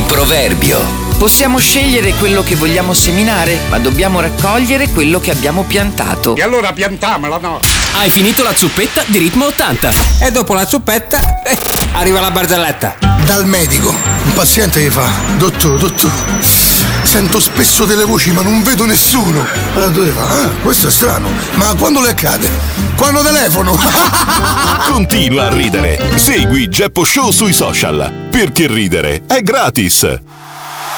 proverbio. Possiamo scegliere quello che vogliamo seminare, ma dobbiamo raccogliere quello che abbiamo piantato. E allora piantamela, no? Hai finito la zuppetta di ritmo 80. E dopo la zuppetta arriva la barzelletta. Dal medico, un paziente gli fa: dottore, sento spesso delle voci ma non vedo nessuno. Allora tu gli fa: questo è strano, ma quando le accade? Quando telefono. Continua a ridere. Segui Geppo Show sui social, perché ridere è gratis.